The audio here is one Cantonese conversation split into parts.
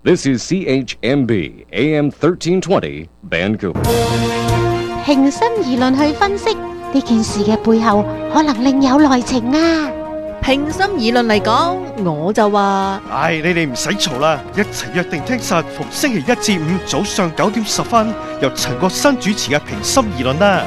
This is CHMB AM 1320 Vancouver。 平心而論去分析呢件事嘅背後，可能另有內情啊！ 平心而論嚟講，我就話： 你哋唔使嘈啦，一齊約定聽實逢星期一至五早上9:10，由陳國新主持嘅平心而論啦。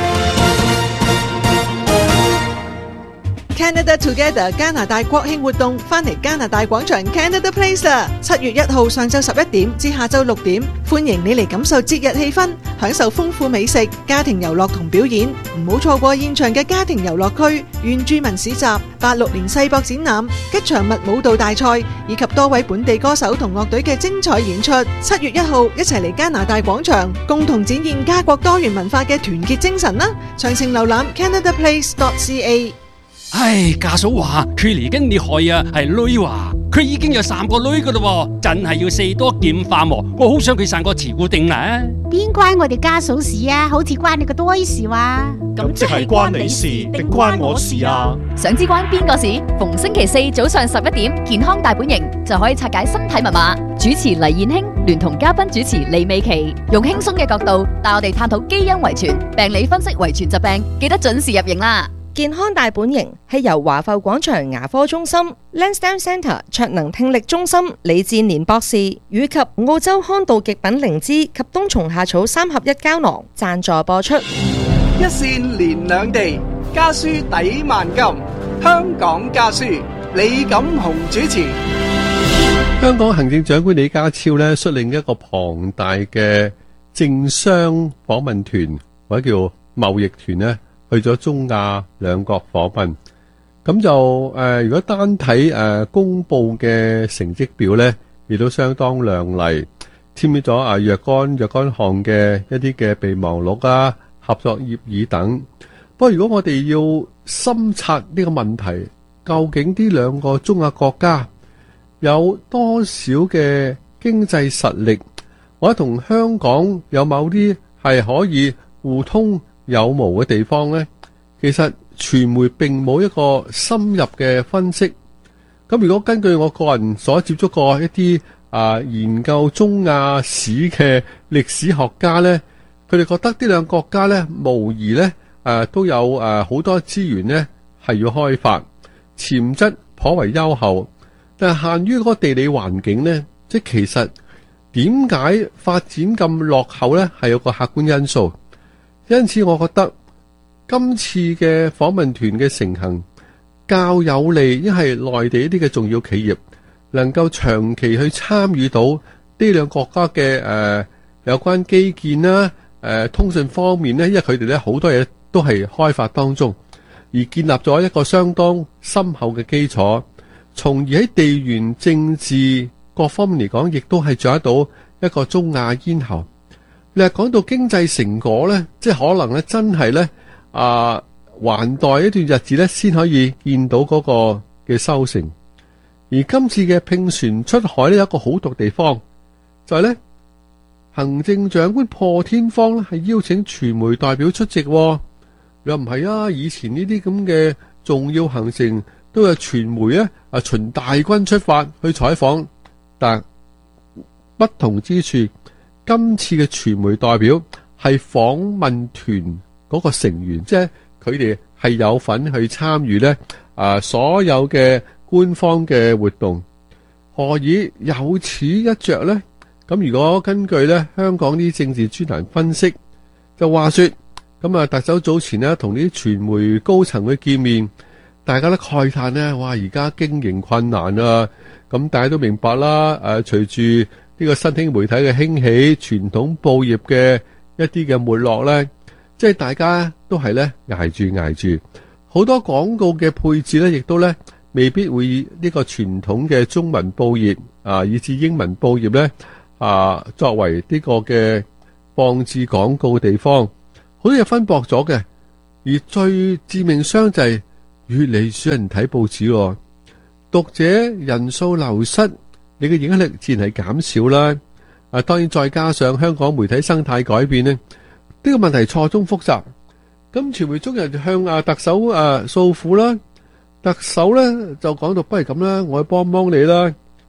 Canada Together 加拿大國慶活動返嚟加拿大廣場 Canada Place 啦！7月1號上晝11點至下晝6點，歡迎你嚟感受節日氣氛，享受豐富美食、家庭遊樂同表演。唔好錯過現場嘅家庭遊樂區、原住民市集、86年世博展覽、吉祥物舞蹈大賽，以及多位本地歌手同樂隊嘅精彩演出。7月1號一齊嚟加拿大廣場，共同展現家國多元文化嘅團結精神啦！詳情瀏覽 canadaplace.ca。 家嫂話佢嚟緊你害啊，係女話佢已經有3個女噶啦，真係要4多劍化喎。我好想佢生個慈姑定啦。 邊關我哋家嫂事啊？好似關你個多事話。 咁即係關你事定關我事啊？ 想知關邊個事？逢星期4早上11點，健康大本營就可以拆解身體密碼。主持黎燕卿聯同嘉賓主持李美琪，用輕鬆嘅角度帶我哋探討基因遺傳、病理分析遺傳疾病，記得準時入營啦！ 健康大本營係由華埠廣場牙科中心、Lansdowne Centre 卓能聽力中心李志年博士以及澳洲康道極品靈芝及冬蟲夏草3合1膠囊贊助播出。 一線連兩地，家書抵萬金。香港家書，李錦雄主持。 香港行政長官李家超呢，率領一個龐大嘅政商訪問團或者叫貿易團呢，去咗中亞兩國訪問。咁就如果單睇公布嘅成績表呢，亦都相當亮麗，簽咗咗若干項嘅一啲嘅備忘錄啊、合作協議等。不過如果我哋要深察呢個問題，究竟呢兩個中亞國家有多少嘅經濟實力，或者同香港有某啲係可以互通有無嘅地方呢？其實傳媒並冇一個深入嘅分析。咁如果根據我個人所接觸過一啲研究中亞史嘅歷史學家呢，佢哋覺得呢兩個國家呢，無疑呢都有好多資源呢係要開發，潛質頗為優厚。但係限於嗰個地理環境呢，即係其實點解發展咁落後呢？係有個客觀因素。因此我覺得今次嘅訪問團嘅成行較有利，因係內地一啲嘅重要企業能夠長期去參與到呢兩個國家嘅有關基建啦、通訊方面呢，因為佢哋咧好多嘢都係開發當中，而建立咗一個相當深厚嘅基礎，從而喺地緣政治各方面嚟講，亦都係做得到一個中亞咽喉。你係講到經濟成果呢，即係可能咧真係呢，還待一段日子呢先可以見到嗰個嘅收成。而今次嘅聘船出海呢，有一個好獨地方，就係呢行政長官破天荒咧係邀請傳媒代表出席。又唔係啊，以前呢啲咁嘅重要行程都有傳媒咧循大軍出發去採訪，但不同之處，今次嘅傳媒代表係訪問團嗰個成員，即係佢哋係有份去參與呢所有嘅官方嘅活動。何以有此一着呢？咁如果根據呢香港啲政治專欄分析，就話說咁特首早前呢同啲傳媒高層去見面，大家都慨嘆呢，哇！而家經營困難啊！咁大家都明白啦。隨住呢個新興媒體嘅興起，傳統報業嘅一啲嘅沒落呢，即係大家都係呢捱住，好多廣告嘅配置呢，亦都呢未必會以呢個傳統嘅中文報業以至英文報業呢作為呢個嘅放置廣告嘅地方，好多嘢分薄咗嘅。而最致命傷就係越嚟越少人睇報紙，讀者人數流失，你嘅影響力自然係減少啦。當然再加上香港媒體生態改變呢，呢個問題錯綜複雜。咁傳媒中人向特首訴苦啦，特首呢就講到不如咁啦，我去幫幫你啦。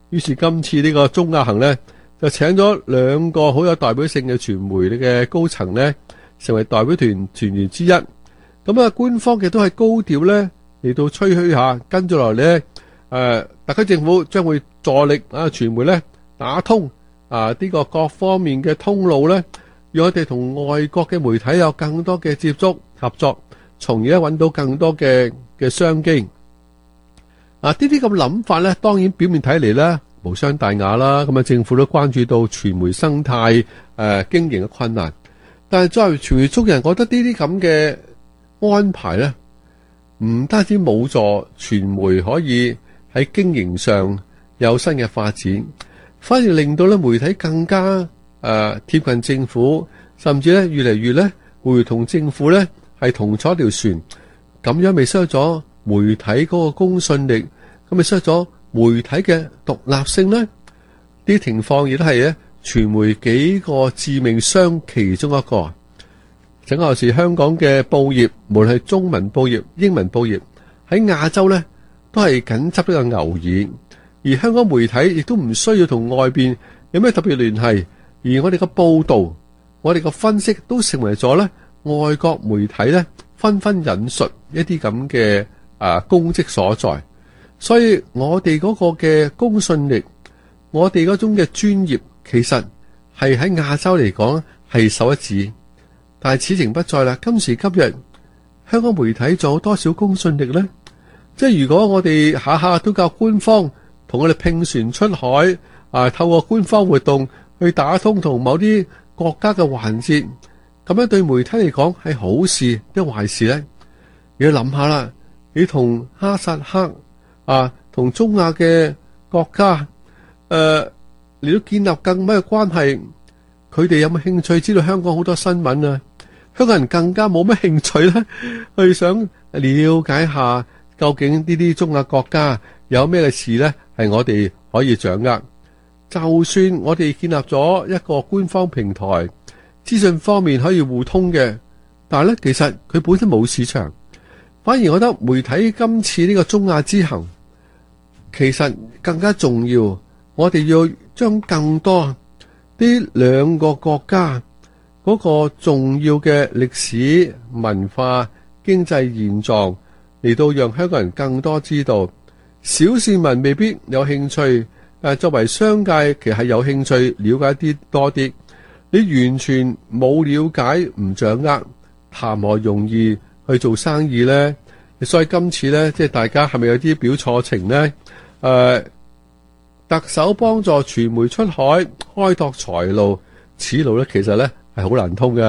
於是今次呢個中亞行呢，就請咗2個好有代表性嘅傳媒嘅高層呢，成為代表團團員之一。咁啊，官方亦都係高調呢嚟到吹噓下，跟住落嚟呢，特區政府將會助力傳媒呢打通呢個各方面嘅通路呢，讓我哋同外國嘅媒體有更多嘅接觸合作，從而揾到更多嘅商機。呢啲咁諗法呢，當然表面睇嚟呢無傷大雅啦。咁啊，政府都關注到傳媒生態經營嘅困難，但係作為傳媒中人，覺得呢啲咁嘅安排呢，唔單止冇助傳媒可以喺經營上有新嘅發展，反而令到咧媒體更加貼近政府，甚至咧越嚟越咧會同政府咧係同坐一條船，咁樣咪失咗媒體嗰個公信力，咁咪失咗媒體嘅獨立性呢？啲情況亦都係咧傳媒幾個致命傷其中一個。整個時香港嘅報業，無論係中文報業、英文報業，喺亞洲咧都係緊執呢個牛耳，而香港媒體亦都唔需要同外邊有咩特別聯繫，而我哋嘅報道、我哋嘅分析都成為咗咧外國媒體咧紛紛引述一啲咁嘅功績所在，所以我哋嗰個嘅公信力，我哋嗰種嘅專業，其實係喺亞洲嚟講係首一指。但係此情不再啦，今時今日香港媒體仲有多少公信力呢？即係如果我哋下下都靠官方同我哋拼船出海，透過官方活動去打通同某啲國家嘅環節，咁樣對媒體嚟講係好事定壞事呢？你要諗下啦，你同哈薩克同中亞嘅國家你都建立更乜嘅關係，佢哋有冇興趣知道香港好多新聞啊？香港人更加冇乜興趣咧，去想了解下究竟呢啲中亞國家有咩嘅事咧，係我哋可以掌握。就算我哋建立咗一個官方平台，資訊方面可以互通嘅，但係咧其實佢本身冇市場。反而我覺得媒體今次呢個中亞之行，其實更加重要。我哋要將更多呢2個國家嗰個重要嘅歷史、文化、經濟現狀嚟到讓香港人更多知道。小市民未必有興趣，作為商界其實係有興趣了解啲多啲。你完全冇了解唔掌握，談何容易去做生意呢？所以今次呢，即係大家係咪有啲表錯情呢？特首幫助傳媒出海開拓財路，此路呢其實呢係好難通嘅。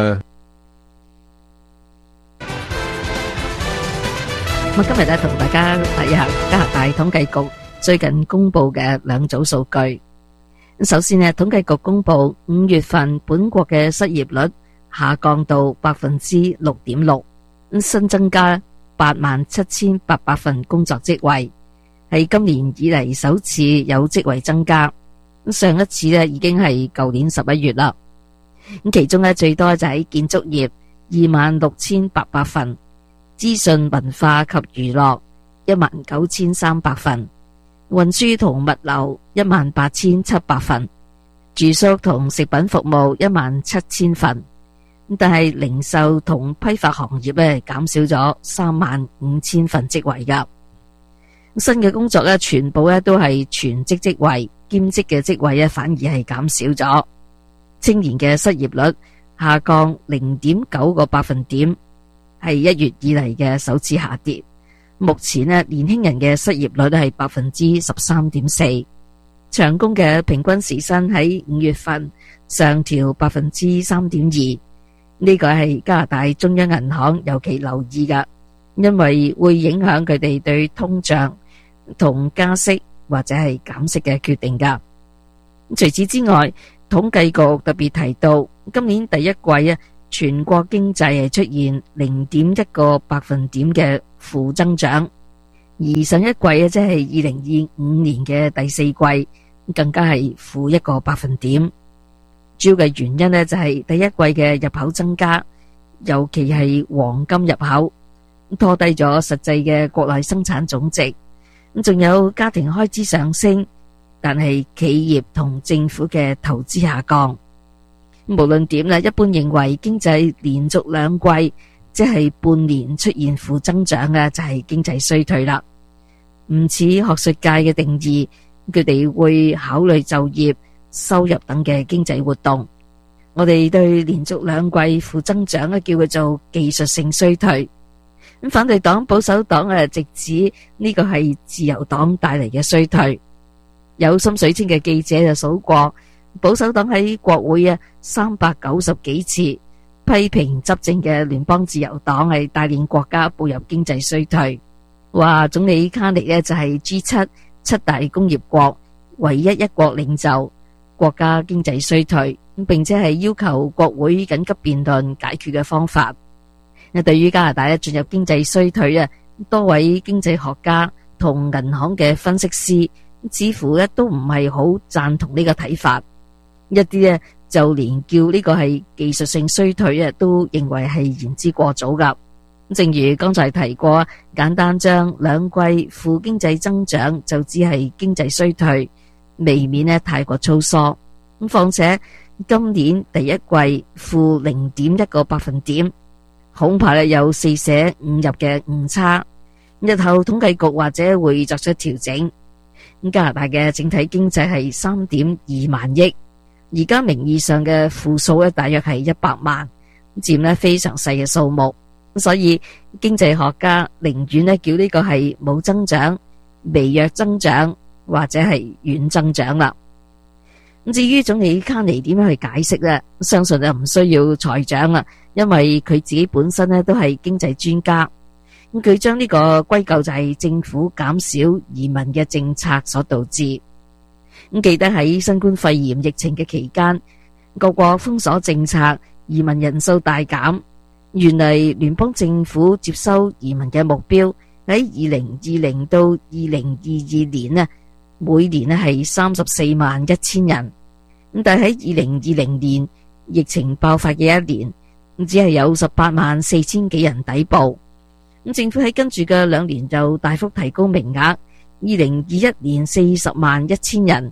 我今日咧同大家睇下加拿大統計局最近公布嘅2組數據。首先呢，統計局公布5月份本國嘅失業率下降到 6.6%， 新增加87,800份工作職位，係今年以嚟首次有職位增加。上一次呢已經係舊年11月啦。咁其中呢最多就喺建築業26,800份，資訊文化及娛樂19,300份，運輸同物流18,700份，住宿同食品服務17,000份。但係零售同批發行業咧減少咗35,000份職位噶。新嘅工作咧全部咧都係全職職位，兼職嘅職位咧反而係減少咗。青年嘅失業率下降0.9個百分點，係1月以嚟嘅首次下跌。目前呢，年輕人嘅失業率係13.4%。長工嘅平均時薪喺5月份上調3.2%，呢個係加拿大中央銀行尤其留意噶，因為會影響佢哋對通脹同加息或者係減息嘅決定噶。除此之外，統計局特別提到，今年第一季啊，全國經濟係出現0.1個百分點嘅負增長，而上一季啊，即係2025年嘅第4季，更加係負1個百分點。主要嘅原因呢，就係第一季嘅入口增加，尤其係黃金入口，拖低咗實際嘅國內生產總值。咁仲有家庭開支上升， 但係企業同政府嘅投資下降。無論點啦，一般認為經濟連續兩季，即係半年出現負增長嘅就係經濟衰退啦。唔似學術界嘅定義，佢哋會考慮就業、收入等嘅經濟活動。我哋對連續兩季負增長叫佢做技術性衰退。咁反對黨保守黨直指呢個係自由黨帶嚟嘅衰退。有心水清嘅記者就數過，保守黨喺國會390幾次批評執政嘅聯邦自由黨係帶領國家步入經濟衰退。話總理卡尼就係 G7 七大工業國唯一一國領袖，國家經濟衰退，並且係要求國會緊急辯論解決嘅方法。對於加拿大進入經濟衰退，多位經濟學家同銀行嘅分析師似乎都唔係好贊同呢個睇法。一啲就連叫呢個係技術性衰退都認為係言之過早噶。正如剛才提過，簡單將兩季負經濟增長就只係經濟衰退，未免太過粗疏。咁況且今年第一季負0.1個百分點，恐怕有四捨五入嘅誤差。日後統計局或者會作出調整。加拿大嘅整體經濟係3.2萬億，而家名義上嘅負數大約係100萬，佔非常細嘅數目。所以經濟學家寧願叫呢個係冇增長、微弱增長或者係軟增長啦。咁至於總理卡尼點樣去解釋呢？相信就唔需要財長啦，因為佢自己本身都係經濟專家。咁佢將呢個歸咎就係政府減少移民嘅政策所導致。咁記得喺新冠肺炎疫情嘅期間，各國封鎖政策，移民人數大減。原嚟聯邦政府接收移民嘅目標喺2020到2022年每年係34萬1千人。咁但係喺2020年疫情爆發嘅一年，只係有18萬4千幾人抵埗。咁政府喺跟住嘅2年就大幅提高名額，2021年40萬1千人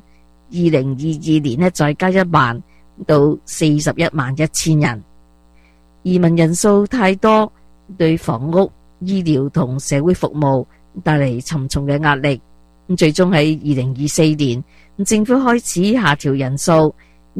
，2022年再加1萬到41萬1千人。移民人數太多，對房屋、醫療同社會服務帶嚟沉重嘅壓力。最終喺2024年，政府開始下調人數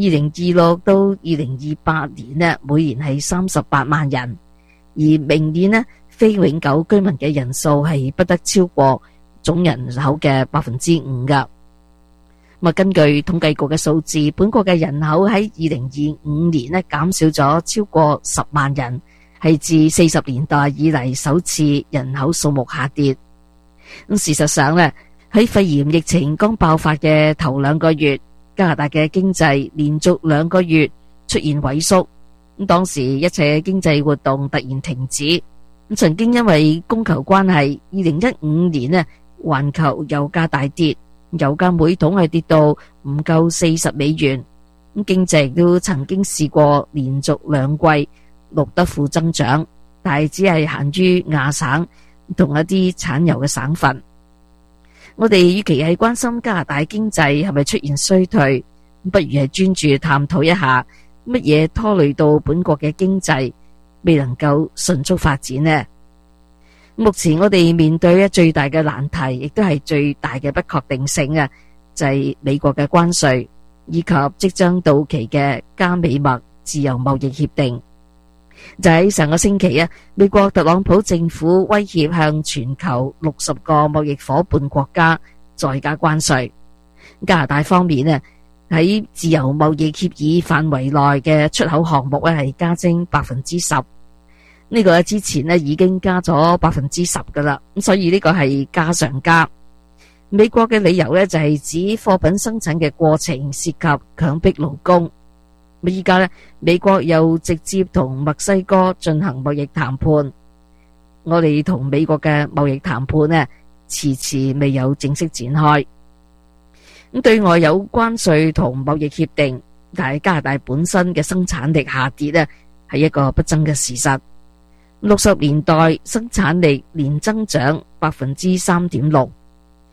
，2026到2028年每年係38萬人，而明年非永久居民嘅人數係不得超過總人口嘅5%噶。根據統計局嘅數字，本國嘅人口喺2025年減少咗超過10萬人，係自40年代以嚟首次人口數目下跌。事實上喺肺炎疫情剛爆發嘅頭2個月，加拿大嘅經濟連續2個月出現萎縮。當時一切經濟活動突然停止。曾經因為供求關係，2015年環球油價大跌，油價每桶係跌到唔夠40美元。經濟都曾經試過連續2季錄得負增長，但係只係限於亞省同一啲產油嘅省份。我哋與其係關心加拿大經濟係咪出現衰退，不如係專注探討一下乜嘢拖累到本國嘅經濟未能夠迅速發展呢？目前我哋面對最大嘅難題，亦都係最大嘅不確定性就係美國嘅關稅以及即將到期嘅加美墨自由貿易協定。就喺上個星期美國特朗普政府威脅向全球60個貿易夥伴國家再加關稅。加拿大方面喺自由貿易協議範圍內嘅出口項目係加徵 10%。呢個之前已經加咗 10% 噶啦，咁所以呢個係加上加。美國嘅理由就係指貨品生產嘅過程涉及強迫勞工。依家美國又直接同墨西哥進行貿易談判，我哋同美國嘅貿易談判遲遲未有正式展開。咁對外有關稅同貿易協定，但係加拿大本身嘅生產力下跌係一個不爭嘅事實。60年代生產力年增長 3.6%，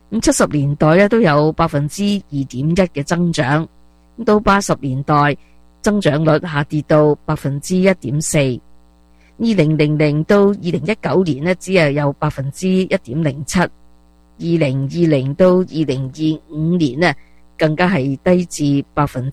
70年代咧都有2.1%嘅增長，到80年代增長率下跌到1.4%。2000到2019年咧只係有1.07%。2020到2025年呢，更加係低至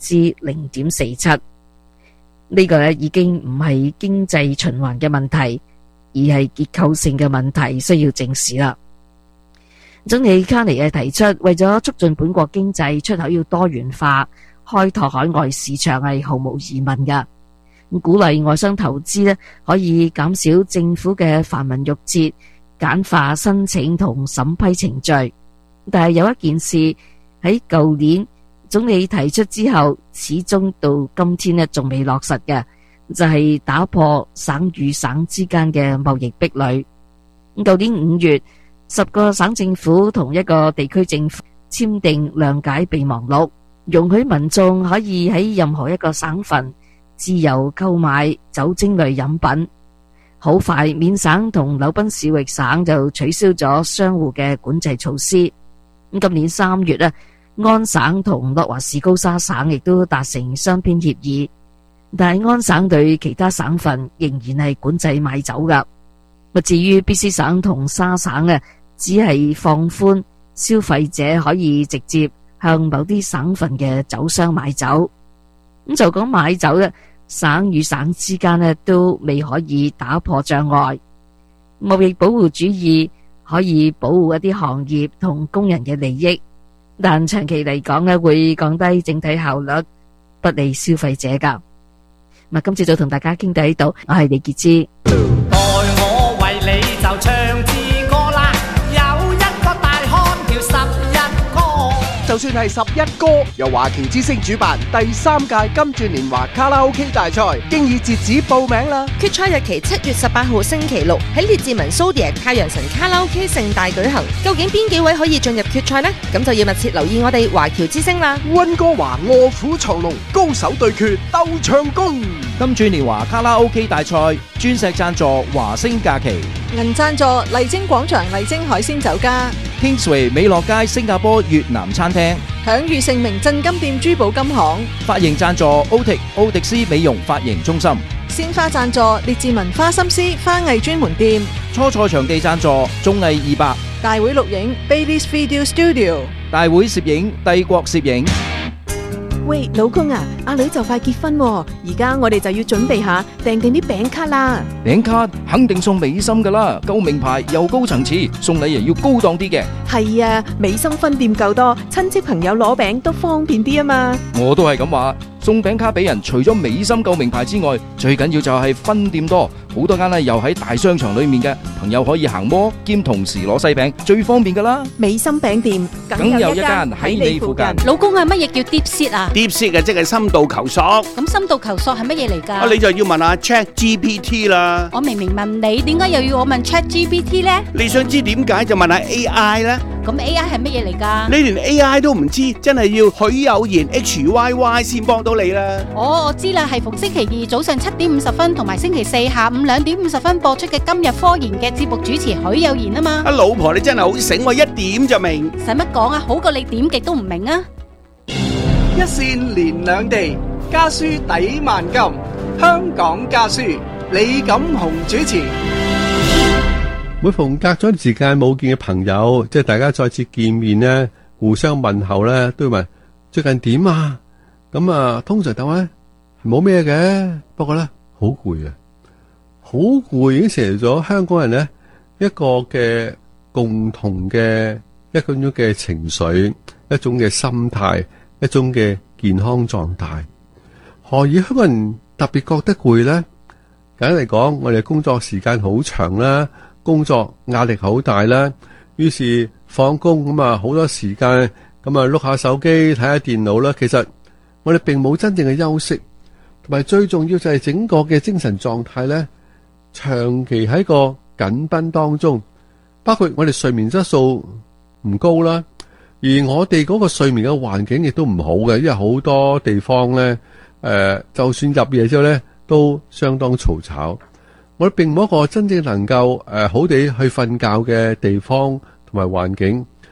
0.47%。呢個咧已經唔係經濟循環嘅問題，而係結構性嘅問題，需要正視啦。總理卡尼提出，為咗促進本國經濟，出口要多元化，開拓海外市場係毫無疑問噶。鼓勵外商投資呢，可以減少政府嘅繁文縟節，簡化申請同審批程序。但係有一件事喺舊年總理提出之後，始終到今天呢仲未落實嘅，就係打破省與省之間嘅貿易壁壘。舊年5月，10個省政府同一個地區政府簽訂諒解備忘錄，容許民眾可以喺任何一個省份自由購買酒精類飲品。好快，緬省同紐賓市域省就取消咗商戶嘅管制措施。今年3月咧，安省同諾華士高沙省亦都達成雙邊協議，但係安省對其他省份仍然係管制買酒噶。至於 BC 省同沙省咧，只係放寬消費者可以直接向某啲省份嘅酒商買酒。咁就講買酒咧，省與省之間咧都未可以打破障礙。貿易保護主義可以保護一啲行業同工人嘅利益，但長期嚟講咧會降低整體效率，不利消費者噶。今朝早同大家傾到呢度，我係李潔芝。 待我為你就唱支歌啦，有一個大漢叫11哥。 就算係11歌，由華僑之聲主辦第3屆金鑽年華卡拉 OK 大賽，經已截止報名啦。 決賽日期7月18號星期六喺列治文蘇迪亞太陽神卡拉 OK 盛大舉行。究竟邊幾位可以進入決賽呢？咁就要密切留意我哋華僑之聲啦。 溫哥華臥虎藏龍，高手對決鬥唱功。 金鑽年華卡拉 OK 大賽鑽石贊助華星假期， 銀贊助麗晶廣場麗晶海鮮酒家， Kingsway 美樂街新加坡越南餐廳， 享譽盛名鎮金店珠寶金行， 髮型贊助奧迪斯美容髮型中心， 鮮花贊助列治文花心思花藝專門店， 初賽場地贊助綜藝200， 大會錄影 Bailey's Video Studio， 大會攝影帝國攝影。 喂，老公啊，阿女就快結婚喎，而家我哋就要準備下訂定啲餅卡啦。 餅卡肯定送美心噶啦，夠名牌又高層次，送禮又要高檔啲嘅。 係啊，美心分店夠多，親戚朋友攞餅都方便啲啊嘛。 我都係咁話，送餅卡俾人，除咗美心夠名牌之外，最緊要就係分店多，好多間咧又喺大商場裏面嘅，朋友可以行摩兼同時攞西餅，最方便噶啦。 美心餅店梗有一間喺你附近。 老公啊，乜嘢叫 deep seat 啊 ？deep seat 即係深度求索。 咁深度求索係乜嘢嚟㗎？ 你就要問下 ChatGPT 啦。 我明明問你，點解又要我問 ChatGPT 咧？ 你想知點解就問下 AI 啦。 咁 AI 係乜嘢嚟㗎？ 你連 AI 都唔知，真係要許有言 HYY 先幫到你啦。 我知啦，係逢星期二早上7點50分同埋星期四下午2點50分播出嘅今日科研嘅節目主持許有言啊嘛。 阿老婆你真係好醒，我一點就明。 使乜講啊？好過你點極都唔明啊！ 一線連兩地，家書抵萬金。香港家書，李錦雄主持。 每逢隔咗時間冇見嘅朋友，即係大家再次見面呢，互相問候呢，都會問最近點啊？咁啊，通常答案冇咩嘅，不過呢，好攰啊，好攰已經成為咗香港人呢一個嘅共同嘅一種嘅情緒，一種嘅心態，一種嘅健康狀態。何以香港人特別覺得攰呢？簡單嚟講，我哋工作時間好長啦，工作壓力好大啦，於是放工咁啊，好多時間咁啊碌下手機睇下電腦啦。其實我哋並冇真正嘅休息，同埋最重要就係整個嘅精神狀態咧，長期喺個緊繃當中，包括我哋睡眠質素唔高啦，而我哋嗰個睡眠嘅環境亦都唔好嘅，因為好多地方咧，就算入夜之後咧，都相當嘈吵。我哋並冇一個真正能夠好地去瞓覺嘅地方同埋環境。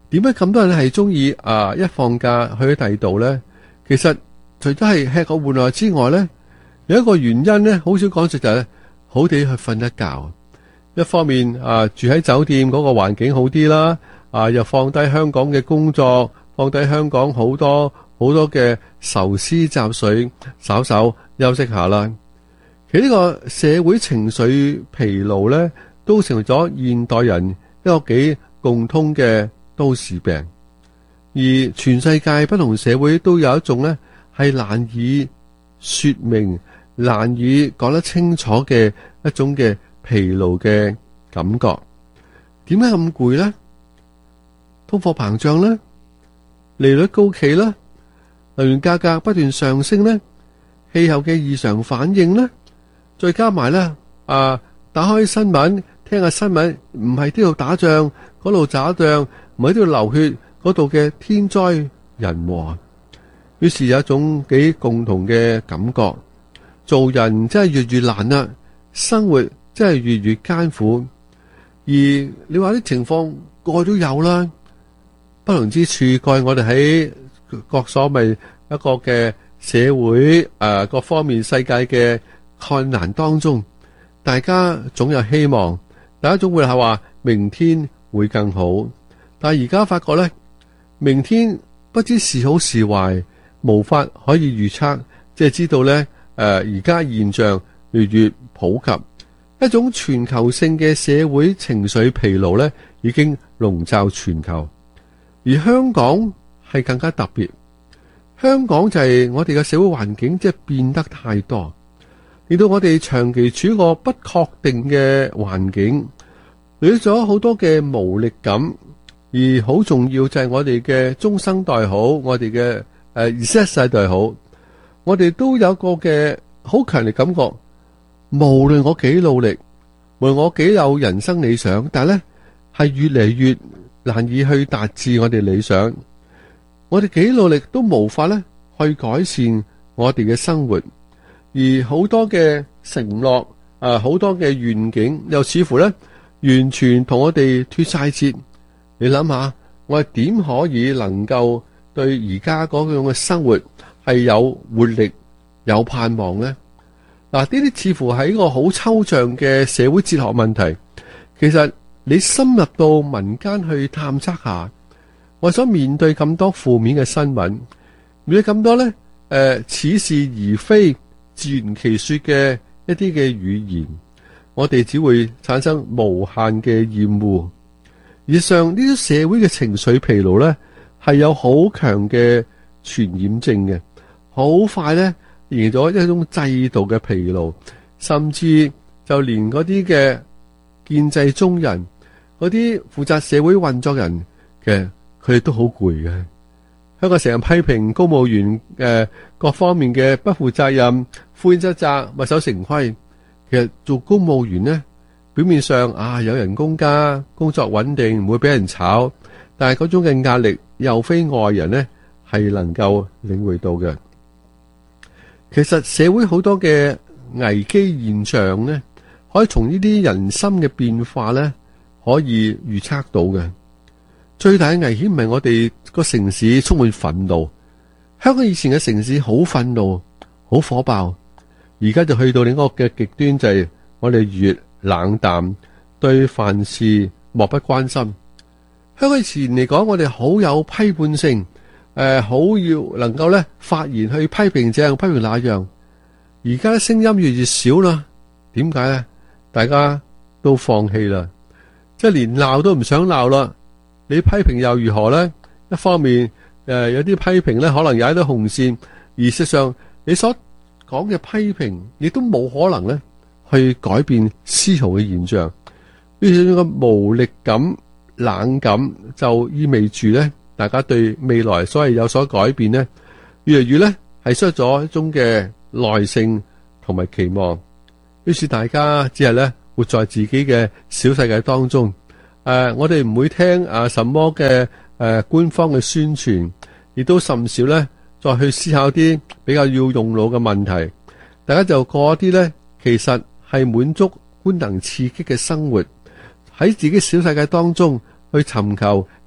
點解咁多人係中意一放假去第二度呢？其實除咗係吃喝玩樂之外呢，有一個原因呢，好少講述就係好地去瞓一覺。一方面住喺酒店嗰個環境好啲啦，又放低香港嘅工作，放低香港好多嘅愁思雜緒，稍稍休息下啦。其實呢個社會情緒疲勞呢，都成為咗現代人一個幾共通嘅都市病。而全世界不同社會都有一種呢，係難以說明、難以講得清楚嘅一種嘅疲勞嘅感覺。點解咁攰呢？通貨膨脹呢，利率高企啦，能源價格不斷上升呢，氣候嘅異常反應呢，再加埋呢，打開新聞聽下新聞，唔係呢度打仗，嗰度打仗，唔係呢度流血，嗰度嘅天災人禍。於是有一種幾共同嘅感覺，做人真係越難啦，生活真係越艱苦。而你話啲情況個個都有啦，不同之處蓋我哋喺各所謂一個嘅社會各方面世界嘅困難當中，大家總有希望，大家總會係話明天會更好。但係而家發覺呢，明天不知是好是壞，無法可以預測，即係知道呢，而家現象越普及，一種全球性嘅社會情緒疲勞呢，已經籠罩全球。而香港係更加特別，香港就係我哋嘅社會環境即係變得太多，令到我哋長期處於個不確定嘅環境，累積咗好多嘅無力感。而好重要就係我哋嘅中生代好，我哋嘅Z世代好，我哋都有個嘅好強烈感覺，無論我幾努力，無論我幾有人生理想，但係咧係越嚟越難以去達至我哋理想。我哋幾努力都無法咧去改善我哋嘅生活，而好多嘅承諾好多嘅願景又似乎咧完全同我哋脫晒節。你諗下，我哋點可以能夠對而家嗰種嘅生活係有活力、有盼望呢？嗱，呢啲似乎係一個好抽象嘅社會哲學問題。其實你深入到民間去探測下，我所面對咁多負面嘅新聞，面對咁多呢似是而非、自圓其說嘅一啲嘅語言，我哋只會產生無限嘅厭惡。以上呢啲社會嘅情緒疲勞呢，係有好強嘅傳染症嘅，好快呢形成咗一種制度嘅疲勞，甚至就連嗰啲嘅建制中人，嗰啲負責社會運作人嘅，佢哋都好攰嘅。香港成日批評公務員各方面嘅不負責任、敷衍塞責、墨守成規。其實做公務員呢，表面上有人工加，工作穩定，唔會俾人炒，但係嗰種嘅壓力又非外人呢係能夠領會到嘅。其實社會好多嘅危機現象呢，可以從呢啲人心嘅變化呢可以預測到嘅。最大嘅危險唔係我哋個城市充滿憤怒，香港以前嘅城市好憤怒、好火爆，而家就去到另一個嘅極端，就係我哋越冷淡，對凡事漠不關心。香港以前嚟講，我哋好有批判性，好要能夠咧發言去批評這樣批評那樣。而家聲音越少啦，點解咧？大家都放棄啦，即係連鬧都唔想鬧啦。你批評又如何咧？一方面有啲批評咧可能踩到紅線，而事實上你所講嘅批評亦都冇可能咧去改變絲毫嘅現象。呢種嘅無力感、冷感就意味住咧，大家對未來所謂有所改變咧，越嚟越咧係失咗一種嘅耐性同埋期望。於是大家只係咧活在自己嘅小世界當中。我哋唔會聽什麼嘅官方嘅宣傳，亦都甚少咧再去思考啲比較要用腦嘅問題。大家就過一啲咧，其實係滿足官能刺激嘅生活，喺自己小世界當中去尋求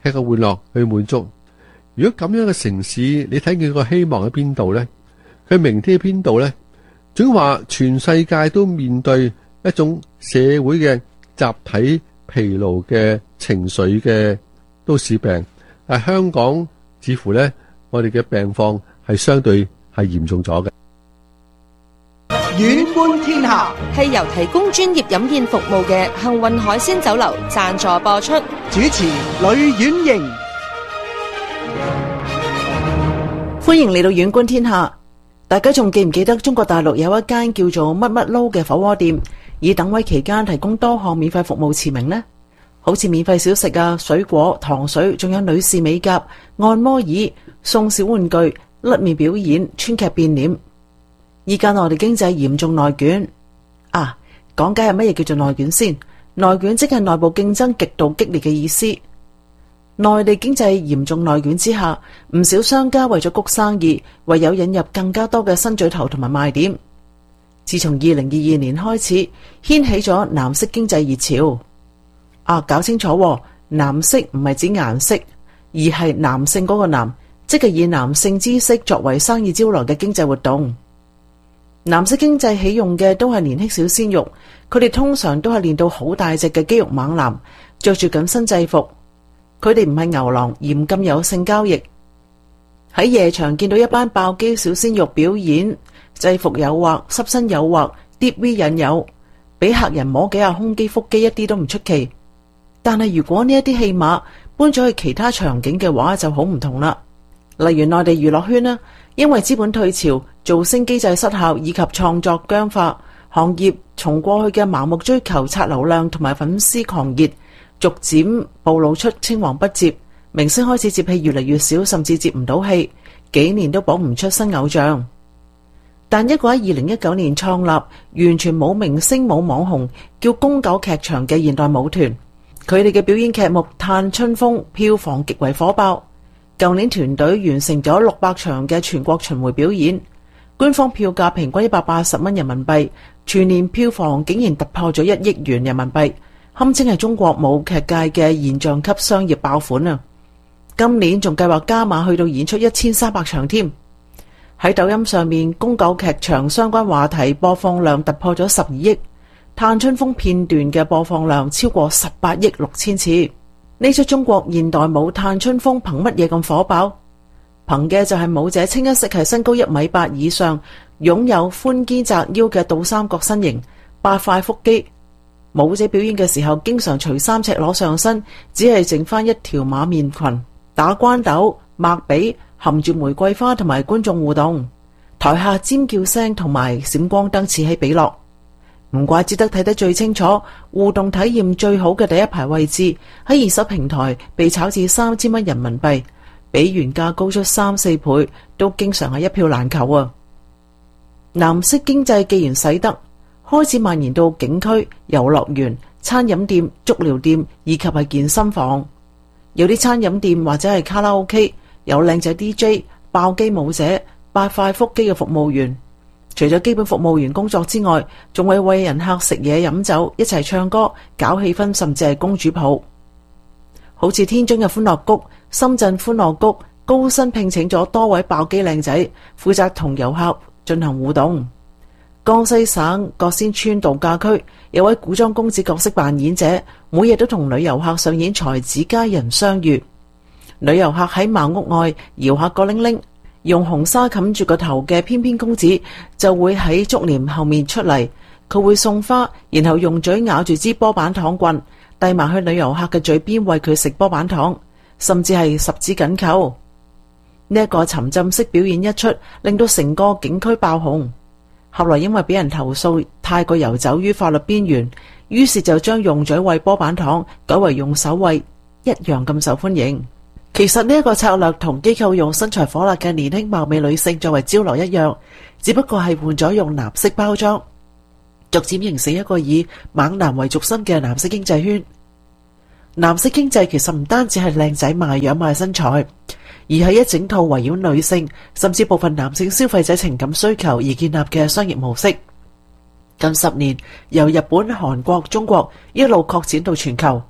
吃喝玩樂去滿足。如果咁樣嘅城市，你睇見個希望喺邊度呢？佢明天喺邊度呢？總話全世界都面對一種社會嘅集體疲勞嘅情緒嘅都市病，但香港似乎呢，我哋嘅病況係相對係嚴重咗嘅。 遠觀天下係由提供專業飲宴服務嘅幸運海鮮酒樓贊助播出。 主持呂婉瑩，歡迎嚟到遠觀天下。大家仲記唔記得中國大陸有一間叫做乜乜撈嘅火鍋店，以等位期間提供多項免費服務馳名呢？好似免費小食啊、水果、糖水，仲有女士美甲、按摩椅、送小玩具、甩面表演、川劇變臉。依家內地經濟嚴重內卷啊！講解係乜嘢叫做內卷先？內卷即係內部競爭極度激烈嘅意思。內地經濟嚴重內卷之下，唔少商家為咗谷生意，唯有引入更加多嘅新嘴頭同埋賣點。自從2022年開始，掀起咗藍色經濟熱潮。啊，搞清楚喎，藍色唔係指顏色，而係男性嗰個男，即係以男性知識作為生意招來嘅經濟活動。藍色經濟起用嘅都係年輕小鮮肉，佢哋通常都係練到好大隻嘅肌肉猛男，着住緊身制服。佢哋唔係牛郎，嚴禁有性交易。喺夜場見到一班爆肌小鮮肉表演，制服誘惑、濕身誘惑、Deep V 引誘，俾客人摸幾下胸肌腹肌一啲都唔出奇。但係如果呢一啲戲碼搬咗去其他場景嘅話，就好唔同啦。例如內地娛樂圈啦，因為資本退潮、造星機制失效以及創作僵化，行業從過去嘅盲目追求刷流量同埋粉絲狂熱，逐漸暴露出青黃不接，明星開始接戲越嚟越少，甚至接唔到戲，幾年都綁唔出新偶像。但一個喺2019年創立、完全冇明星冇網紅，叫公狗劇場嘅現代舞團，佢哋嘅表演劇目《探春風》票房極為火爆。舊年團隊完成咗600場嘅全國巡迴表演，官方票價平均180蚊人民幣，全年票房竟然突破咗1億元人民幣，堪稱係中國舞劇界嘅現象級商業爆款啊！今年仲計劃加碼去到演出1300場添。喺抖音上面，公狗劇場相關話題播放量突破咗12億，探春風片段嘅播放量超過18億6千次。呢出中國現代舞《探春風》憑乜嘢咁火爆？憑嘅就係舞者清一色係身高1.8米以上，擁有寬肩窄腰嘅倒三角身形，8塊腹肌。舞者表演嘅時候，經常除3尺裸上身，只係剩翻一條馬面裙，打關斗、抹鼻，含住玫瑰花同埋觀眾互動，台下尖叫聲同埋閃光燈此起彼落。唔怪之得睇得最清楚，互動體驗最好嘅第一排位置喺二手平台被炒至3000蚊人民幣，比原價高出3-4倍，都經常係一票難求啊！藍色經濟既然使得，開始蔓延到景區、遊樂園、餐飲店、足療店以及係健身房。有啲餐飲店或者係卡拉 OK， 有靚仔 DJ、爆肌舞者、8塊腹肌嘅服務員。除咗基本服務員工作之外，仲會為人客食嘢飲酒，一齊唱歌搞氣氛，甚至係公主抱。好似天津嘅歡樂谷、深圳歡樂谷高薪聘請咗多位爆肌靚仔，負責同遊客進行互動。江西省國仙村度假區有位古裝公子角色扮演者，每日都同女遊客上演才子佳人相遇。女遊客喺茅屋外搖下個鈴鈴，用紅紗冚住個頭嘅翩翩公子就會喺竹簾後面出嚟，佢會送花，然後用嘴咬住支波板糖棍，遞埋去女遊客嘅嘴邊餵佢食波板糖，甚至係十指緊扣。呢一個沉浸式表演一出，令到成個景區爆紅。後來因為俾人投訴太過遊走於法律邊緣，於是就將用嘴餵波板糖改為用手餵，一樣咁受歡迎。其實呢一個策略同機構用身材火辣嘅年輕貌美女性作為招來一樣，只不過係換咗用藍色包裝，逐漸形成一個以猛男為軸心嘅藍色經濟圈。藍色經濟其實唔單止係靚仔賣樣賣身材，而係一整套圍繞女性甚至部分男性消費者情感需求而建立嘅商業模式。近10年由日本、韓國、中國一路擴展到全球。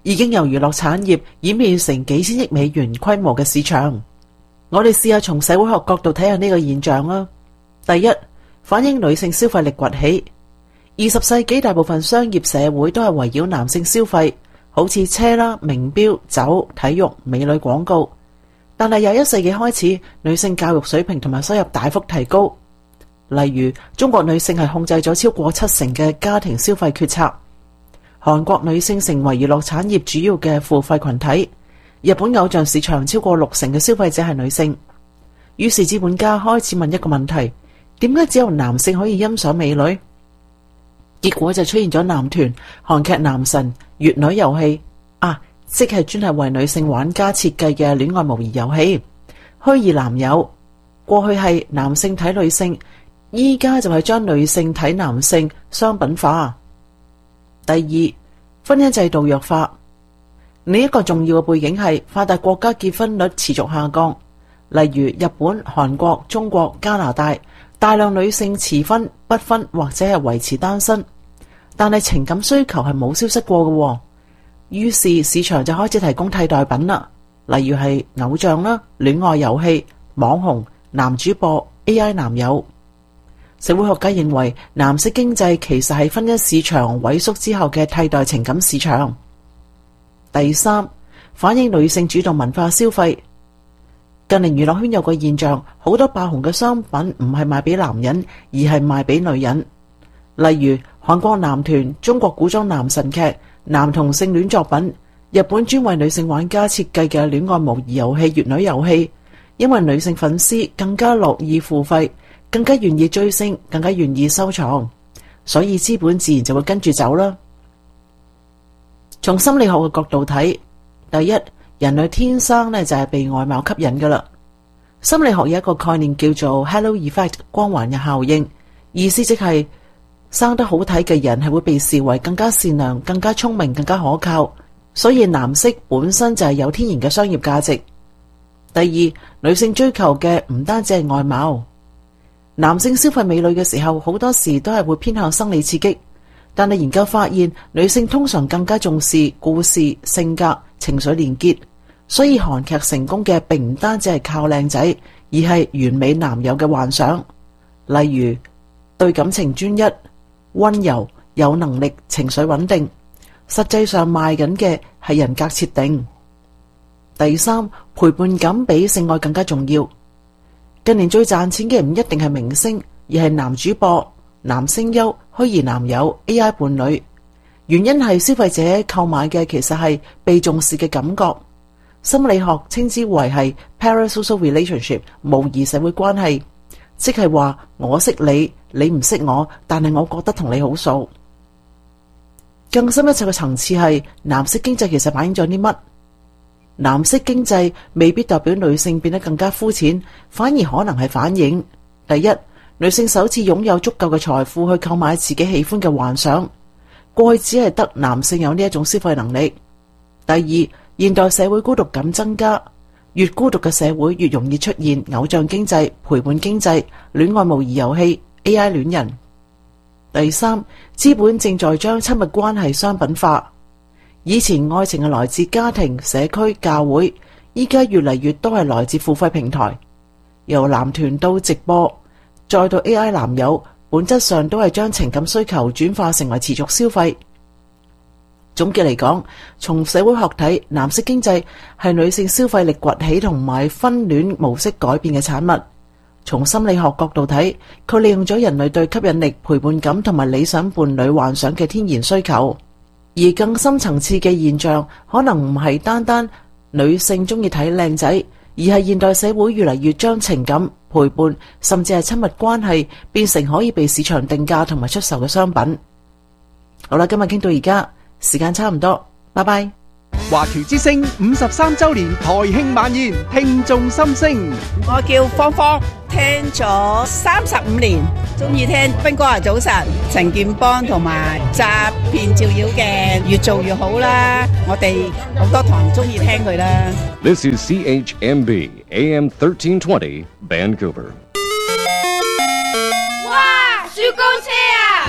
已經由娛樂產業演變成幾千億美元規模嘅市場。我哋試下從社會學角度睇下呢個現象啦。第一，反映女性消費力崛起。20世紀大部分商業社會都係圍繞男性消費，好似車啦、名錶、酒、體育、美女廣告。但係21世紀開始，女性教育水平同埋收入大幅提高。例如，中國女性係控制咗超過70%嘅家庭消費決策。韓國女性成為娛樂產業主要嘅付費群體。日本偶像市場超過60%嘅消費者係女性。於是資本家開始問一個問題：點解只有男性可以欣賞美女？結果就出現咗男團、韓劇男神、乙女遊戲即係專係為女性玩家設計嘅戀愛模擬遊戲。虛擬男友過去係男性睇女性，依家就係將女性睇男性商品化。第二，婚姻制度弱化。另一個重要嘅背景係發達國家結婚率持續下降，例如日本、韓國、中國、加拿大，大量女性遲婚、不婚或者係維持單身。但係情感需求係冇消失過嘅，於是市場就開始提供替代品啦，例如係偶像啦、戀愛遊戲、網紅、男主播、AI 男友。社會學家認為，男性經濟其實係婚姻市場萎縮之後嘅替代情感市場。第三，反映女性主動文化消費。近年娛樂圈有個現象，好多爆紅嘅商品唔係賣俾男人，而係賣俾女人。例如韓國男團、中國古裝男神劇、男同性戀作品、日本專為女性玩家設計嘅戀愛模擬遊戲、乙女遊戲，因為女性粉絲更加樂意付費，更加願意追星，更加願意收藏，所以資本自然就會跟住走啦。從心理學嘅角度睇，第一，人類天生就係被外貌吸引噶啦。心理學有一個概念叫做 Halo Effect 光環嘅效應，意思即係生得好睇嘅人係會被視為更加善良、更加聰明、更加可靠，所以男色本身就係有天然嘅商業價值。第二，女性追求嘅唔單止係外貌，男性消費美女嘅時候，好多時都係會偏向生理刺激，但係研究發現，女性通常更加重視故事、性格、情緒連結，所以韓劇成功嘅並唔單止係靠靚仔，而係完美男友嘅幻想，例如對感情專一、溫柔、有能力、情緒穩定，實際上賣緊嘅係人格設定。第三，陪伴感比性愛更加重要。近年最賺錢嘅唔一定係明星，而係男主播、男聲優、虛擬男友、AI 伴侶。原因係消費者購買嘅其實係被重視嘅感覺。心理學稱之為係 parasocial relationship 模擬社會關係，即係話我識你，你唔識我，但係我覺得同你好熟。更深一層嘅層次係男色經濟其實反映咗啲乜？男色經濟未必代表女性變得更加膚淺，反而可能係反映第一，女性首次擁有足夠嘅財富去購買自己喜歡嘅幻想，過去只係得男性有呢一種消費能力。第二，現代社會孤獨感增加，越孤獨嘅社會越容易出現偶像經濟、陪伴經濟、戀愛模擬遊戲、AI 戀人。第三，資本正在將親密關係商品化。以前愛情係來自家庭、社區、教會，依家越嚟越多係來自付費平台，由男團到直播，再到 AI 男友，本質上都係將情感需求轉化成為持續消費。總結嚟講，從社會學睇，男色經濟係女性消費力崛起同埋婚戀模式改變嘅產物。從心理學角度睇，佢利用咗人類對吸引力、陪伴感同埋理想伴侶幻想嘅天然需求。而更深層次嘅現象，可能唔係單單女性中意睇靚仔，而係現代社會越嚟越將情感、陪伴，甚至係親密關係變成可以被市場定價同埋出售嘅商品。好啦，今日傾到而家，時間差唔多，拜拜。 華僑之聲53周年台慶晚宴，聽眾心聲。 我叫芳芳，聽咗35年，中意聽斌哥啊早晨，陳健邦同埋詐騙照妖嘅越做越好啦，我哋好多堂中意聽佢啦。 This is CHMB AM 1320 Vancouver. 哇，雪糕車啊！唔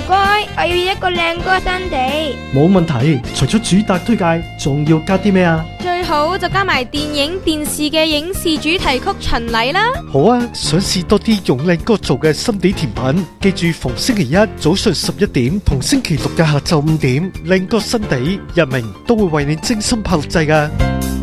該，我要一個靚歌新地。 冇問題，除咗主打推介，仲要加啲咩啊？ 最好就加埋電影、電視嘅影視主題曲巡禮啦。 好啊，想試多啲用靚歌做嘅心地甜品，記住逢星期一早上11點同星期六嘅下晝5點，靚歌新地日明都會為你精心拍錄製㗎。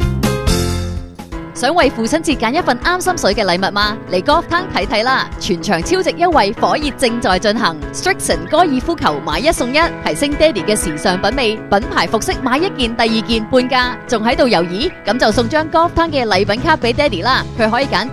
想為父親節揀一份啱心水嘅禮物嗎？嚟 Golf Town 睇睇啦！全場超值優惠火熱正在進行 ，Strixon 高爾夫球買一送一，提升爹哋嘅時尚品味，品牌服飾買一件第二件半價，仲喺度猶豫？咁就送張 Golf Town 嘅禮品卡俾爹哋啦！佢可以揀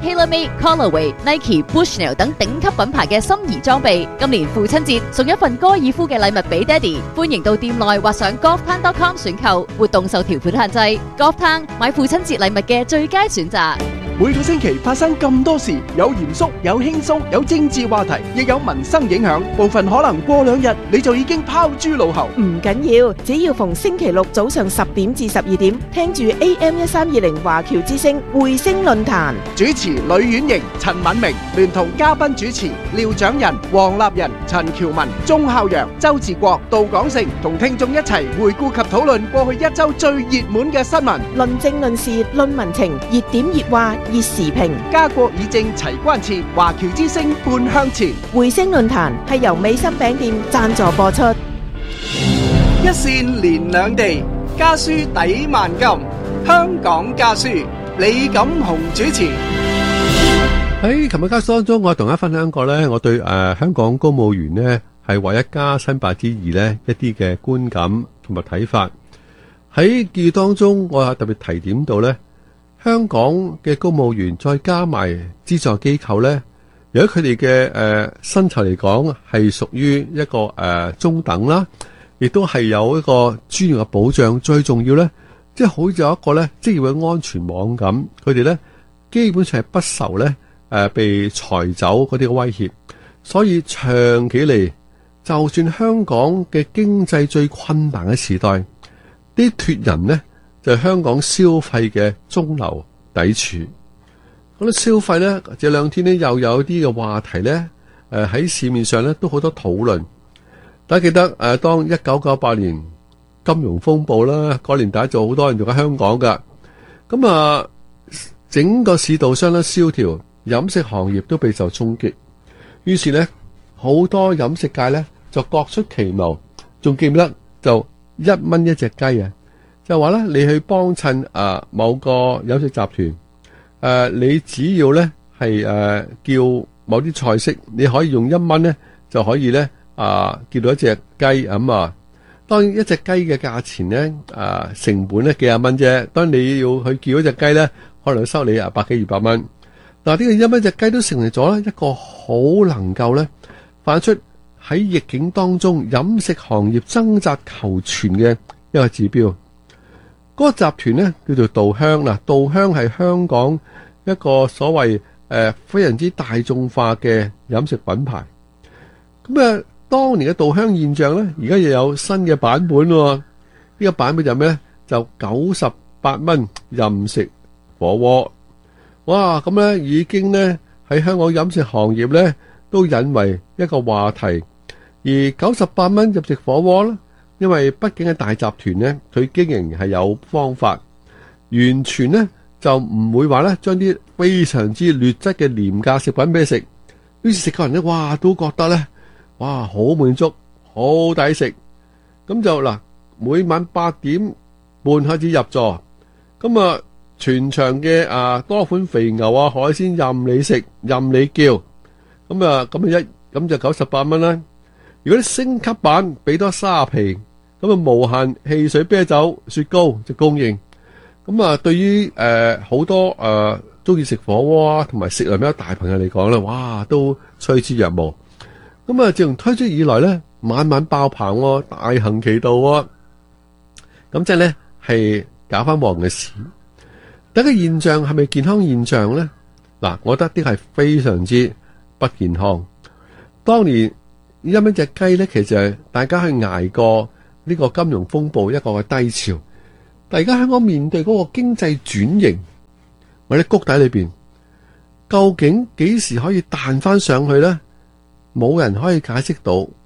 TaylorMade、Callaway、Nike、Bushnell 等頂級品牌嘅心儀裝備。今年父親節送一份高爾夫嘅禮物俾爹哋，歡迎到店內或上 golftown.com 選購，活動受條款限制。Golf Town 買父親節禮物嘅最佳選擇。 每個星期發生咁多事，有嚴肅，有輕鬆，有政治話題，亦有民生影響。部分可能過2日你就已經拋諸腦後。 唔緊要，只要逢星期六早上10點至12點，聽住 AM1320華僑之聲匯聲論壇， 主持呂婉瑩、陳敏明，聯同嘉賓主持廖長仁、黃立仁、陳喬文、鐘孝陽、周志國、杜廣成，同聽眾一齊回顧及討論過去一周最熱門嘅新聞， 論政論事論民情，熱點熱話熱時評， 家國議政齊關切，華僑之聲半向前。 匯聲論壇係由美心餅店贊助播出。 一線連兩地，家書抵萬金。香港家書，李錦雄主持。 喺琴日家書當中，我同大家分享過呢，我對香港公務員呢係為一家新八之二呢一啲嘅觀感同埋睇法。喺建議當中，我特別提點到呢，香港嘅公務員再加埋資助機構呢，如果佢哋嘅薪酬嚟講係屬於一個中等啦，亦都係有一個專業嘅保障。最重要呢，即係好似有一個呢職業嘅安全網咁，佢哋呢基本上係不受呢被裁走嗰啲嘅威脅。所以長期嚟，就算香港嘅經濟最困難嘅時代，啲脫人呢就係香港消費嘅中流砥柱。咁啲消費呢，這兩天呢又有啲嘅話題呢，喺市面上呢都好多討論。大家記得當1998年金融風暴啦，嗰年大家做好多人做喺香港噶，咁整個市道相當蕭條，飲食行業都備受衝擊。於是呢，好多飲食界呢就各出奇謀，仲記唔記得就1蚊一隻雞啊！就話咧，你去幫襯某個飲食集團，你只要咧係叫某啲菜式，你可以用1蚊咧就可以咧叫到一隻雞咁啊。當然一隻雞嘅價錢咧成本咧幾廿蚊啫。當你要去叫一隻雞咧，可能收你100幾200蚊。嗱，呢個1蚊隻雞都成為咗咧一個好能夠咧反映出喺逆境當中飲食行業掙扎求存嘅一個指標。嗰個集團咧叫做稻香嗱，稻香係香港一個所謂非常之大眾化嘅飲食品牌。咁當年嘅稻香現象咧，而家又有新嘅版本喎。呢個版本就咩咧？就98蚊任食火鍋。哇！咁咧已經咧喺香港飲食行業咧都引為一個話題。而98蚊任食火鍋咧，因為畢竟係大集團咧，佢經營係有方法，完全咧就唔會話咧將啲非常之劣質嘅廉價食品俾你食。於是食嘅人咧，哇都覺得咧，哇好滿足，好抵食。咁就嗱，每晚8點半開始入座，咁全場嘅多款肥牛海鮮任你食，任你叫。咁就98蚊啦。如果你升級版俾多沙皮，咁無限汽水、啤酒、雪糕就供應。咁對於好多中意食火鍋同埋食量比較大朋友嚟講咧，哇都趨之若鶩。咁自從推出以來咧，晚晚爆棚，大行其道。咁即係咧係搞翻旺嘅事。第一個現象係咪健康現象咧？嗱，我覺得啲係非常之不健康。當年1蚊隻雞咧，其實係大家去捱過呢個金融風暴一個嘅低潮。但而家香港面對嗰個經濟轉型或者谷底裏邊，究竟幾時可以彈翻上去咧？冇人可以解釋到。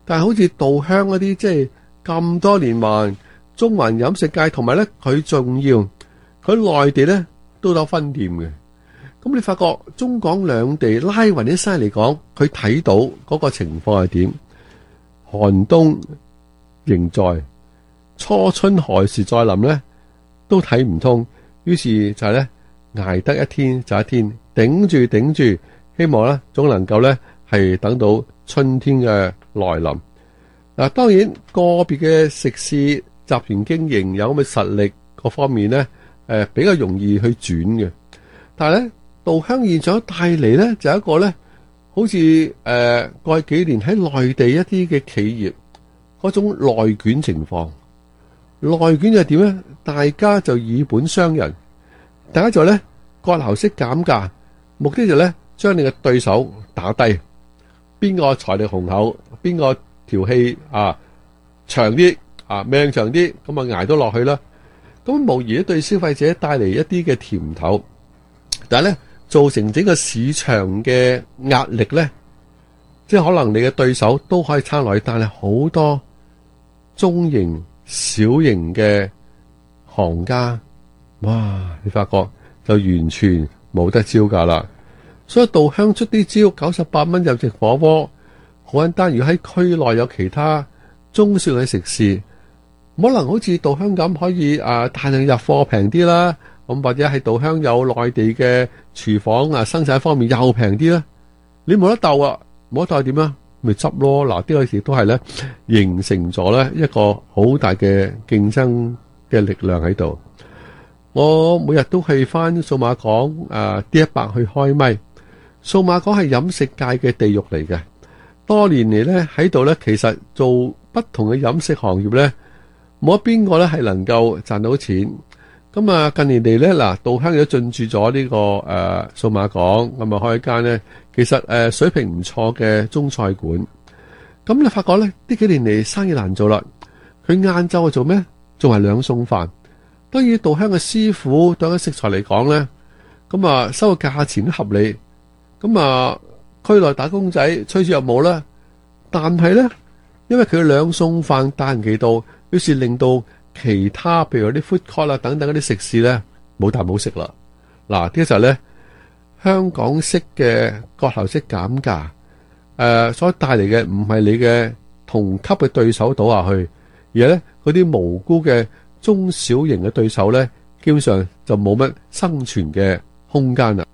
但係好似稻香嗰啲，即係咁多年環中環飲食界，同埋咧佢仲要佢內地咧都有分店嘅。咁你發覺中港兩地拉勻啲山嚟講，佢睇到嗰個情況係點？寒冬仍在，初春何時再臨咧？都睇唔通。於是就係咧捱得一天就一天，頂住，希望咧總能夠咧係等到春天嘅來臨。嗱，當然個別嘅食肆集團經營有咁嘅實力，各方面咧比較容易去轉嘅。但係咧稻香現象帶嚟咧就一個咧，好似過去幾年喺內地一啲嘅企業嗰種內卷情況。內卷就係點咧？大家就以本傷人，大家就咧割喉式減價，目的就咧將你嘅對手打低。邊個財力雄厚，邊個條氣長啲命長啲，咁捱到落去啦。咁無疑對消費者帶嚟一啲嘅甜頭，但係咧造成整個市場嘅壓力咧，即係可能你嘅對手都可以撐落去，但係好多中型、小型嘅行家，哇！你發覺就完全冇得招架啦。所以稻香出啲招，98蚊入隻火鍋，好簡單。如果喺區內有其他中小嘅食肆，可能好似稻香咁可以大量入貨平啲啦，咁或者係稻香有內地嘅廚房生產方面又平啲啦。你冇得鬥啊，冇得鬥點啊？咪執咯。嗱，呢個亦都係咧形成咗咧一個好大嘅競爭嘅力量喺度。我每日都去翻數碼港D100去開咪。數碼港係飲食界嘅地獄嚟嘅，多年嚟咧喺度咧，其實做不同嘅飲食行業咧，冇一邊個咧係能夠賺到錢。咁近年嚟咧，稻香亦都進駐咗呢個數碼港，咁開一間咧，其實水平唔錯嘅中菜館。咁你發覺咧呢幾年嚟生意難做啦，佢晏晝做咩？仲係兩餸飯。當然稻香嘅師傅對緊食材嚟講咧，咁收嘅價錢都合理。咁區內打工仔吹住又冇啦，但係咧，因為佢兩餸飯大行其道，於是令到其他譬如啲 food court 等等嗰啲食肆咧冇啖好食啦。嗱，呢個就係咧香港式嘅割喉式減價，所帶嚟嘅唔係你嘅同級嘅對手倒下去，而係咧嗰啲無辜嘅中小型嘅對手咧，基本上就冇乜生存嘅空間啦。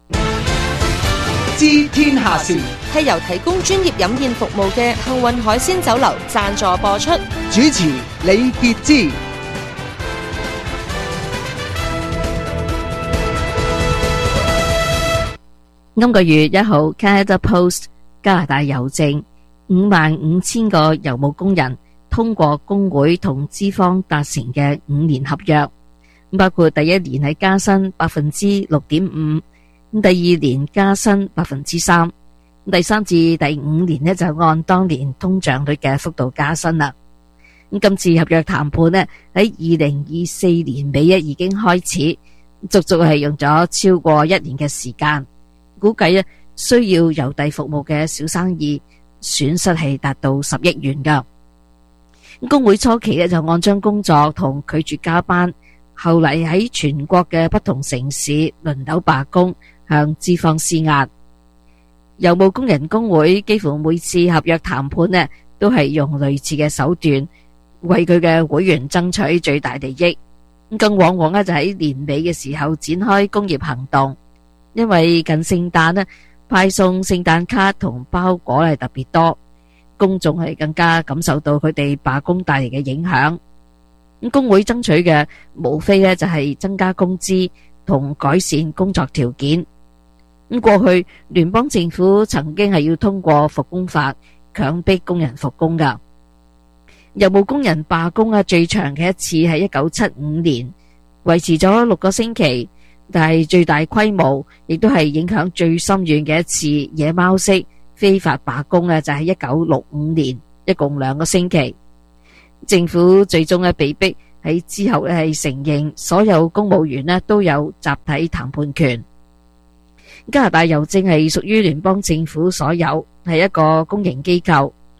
知天下事係由提供專業飲宴服務嘅幸運海鮮酒樓贊助播出。 主持李傑之。 今個月1號 Canada Post 加拿大郵政55,000個郵務工人通過工會同資方達成嘅5年合約，包括第一年係加薪 6.5%。第二年加薪 3%， 第三至第5年呢就按當年通脹率嘅幅度加薪啦。今次合約談判呢喺2024年尾已經開始，足足係用咗超過1年嘅時間，估計需要郵遞服務嘅小生意損失係達到10億元噶。工會初期呢就按章工作同拒絕加班，後嚟喺全國嘅不同城市輪流罷工，向資方施壓。郵務工人工會幾乎每次合約談判呢都係用類似嘅手段為佢嘅會員爭取最大利益，更往往就喺年尾嘅時候展開工業行動。因為近聖誕呢派送聖誕卡同包裹係特別多，公眾係更加感受到佢哋罷工帶嚟嘅影響。工會爭取嘅無非呢就係增加工資同改善工作條件。過去聯邦政府曾經係要通過復工法強迫工人復工噶。郵務工人罷工最長嘅一次係1975年，維持咗6個星期，但係最大規模亦都係影響最深遠嘅一次野貓式非法罷工就係1965年，一共2個星期。政府最終被逼喺之後係承認所有公務員都有集體談判權。加拿大郵政係屬於聯邦政府所有，係一個公營機構，係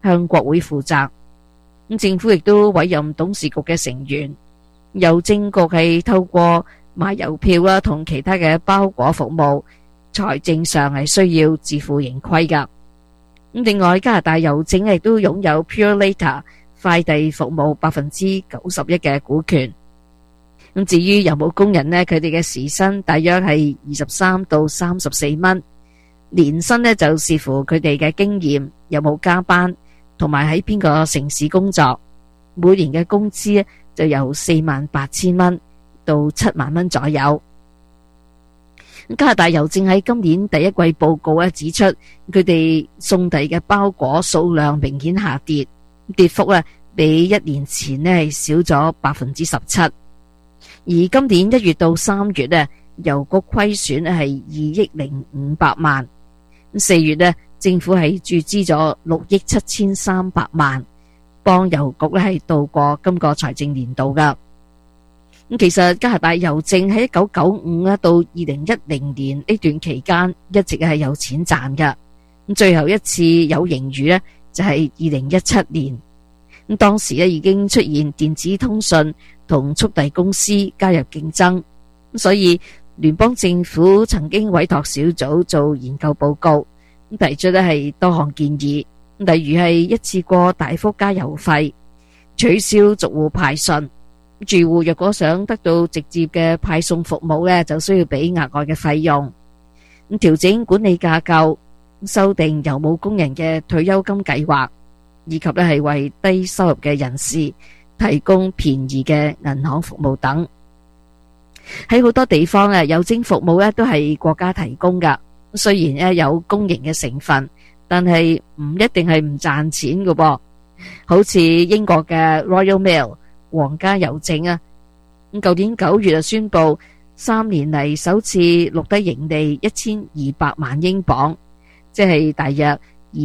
向國會負責。政府亦都委任董事局嘅成員，郵政局係透過賣郵票啦同其他嘅包裹服務，財政上係需要自負盈虧噶。另外，加拿大郵政亦都擁有 Purolator 快遞服務91%嘅股權。至於郵務工人呢，佢哋嘅時薪大約係23到34蚊，年薪呢就視乎佢哋嘅經驗，有冇加班，同埋喺邊個城市工作。每年嘅工資就由48,000蚊到7萬蚊左右。加拿大郵政喺今年第一季報告指出，佢哋送遞嘅包裹數量明顯下跌，跌幅比1年前係少咗17%。而今年1月到3月郵局虧損係2億500萬。4月政府係注資咗6億7300萬，幫郵局係度過今個財政年度噶。其實加拿大郵政喺1995到2010年呢段期間一直係有錢賺噶。最後一次有盈餘就係2017年。當時已經出現電子通訊同速遞公司加入競爭，所以聯邦政府曾經委託小組做研究報告，提出係多項建議，例如係一次過大幅加郵費，取消逐戶派信，住戶若果想得到直接嘅派送服務就需要俾額外嘅費用，調整管理架構，修訂郵務工人嘅退休金計劃，以及係為低收入嘅人士提供便宜嘅銀行服務等。喺好多地方郵政服務都係國家提供噶，雖然有公營嘅成分，但係唔一定係唔賺錢噶噃。好似英國嘅 Royal Mail 皇家郵政舊年9月宣布3年嚟首次錄得盈利1200萬英鎊，即係大約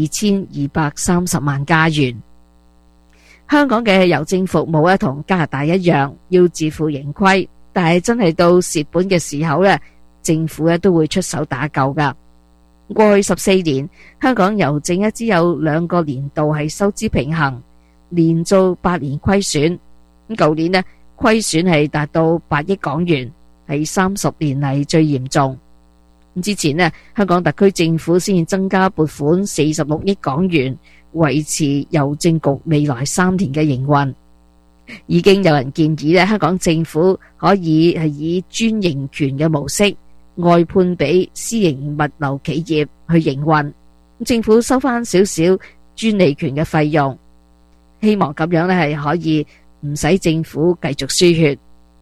2230萬加元。香港嘅郵政服務同加拿大一樣要自負盈虧，但係真係到蝕本嘅時候政府都會出手打救噶。過去14年，香港郵政只有2個年度係收支平衡，連做8年虧損。舊年虧損係達到8億港元，係30年嚟最嚴重。之前香港特區政府先增加撥款46億港元，維持郵政局未來3年嘅營運。已經有人建議香港政府可以係以專營權嘅模式外判俾私營物流企業去營運，政府收翻少少專利權嘅費用，希望咁樣係可以唔使政府繼續輸血。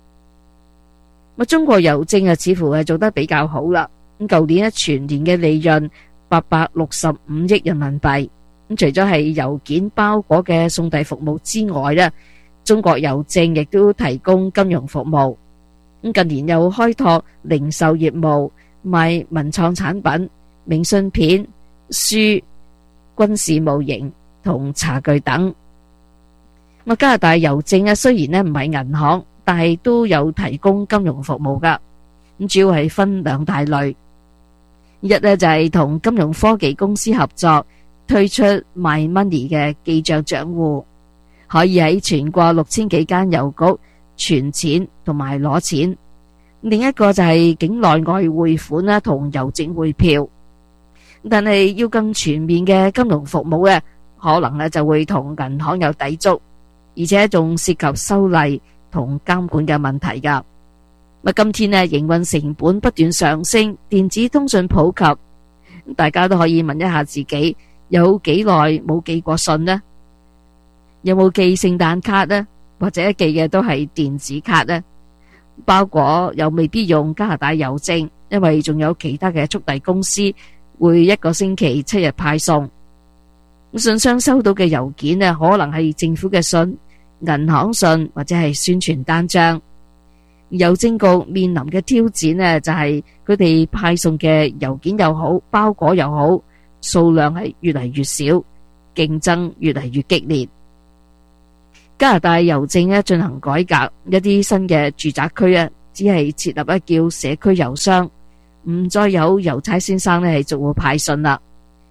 中國郵政似乎係做得比較好啦。舊年全年嘅利潤865億人民幣。除咗係郵件包裹嘅送遞服務之外中國郵政亦都提供金融服務。近年又開拓零售業務，賣文創產品、明信片、書、軍事模型同茶具等。加拿大郵政雖然唔係銀行，但係都有提供金融服務噶。主要係分2大類，一就係同金融科技公司合作，推出 MyMoney 嘅記賬賬戶，可以喺全國6000幾間郵局存錢同埋攞錢。另一個就係境內外匯款同郵政匯票。但係要更全面嘅金融服務可能就會同銀行有抵觸，而且仲涉及修例同監管嘅問題噶。今天營運成本不斷上升，電子通訊普及，大家都可以問一下自己，有幾耐冇寄過信呢？有冇寄聖誕卡呢？或者寄嘅都係電子卡呢？包裹又未必用加拿大郵政，因為仲有其他嘅速遞公司會1個星期7日派送。信箱收到嘅郵件可能係政府嘅信、銀行信或者係宣傳單張。郵政局面臨嘅挑戰就係佢哋派送嘅郵件又好，包裹又好，數量係越嚟越少，競爭越嚟越激烈。加拿大郵政進行改革，一啲新嘅住宅區只係設立一叫社區郵箱，唔再有郵差先生係逐戶派信啦。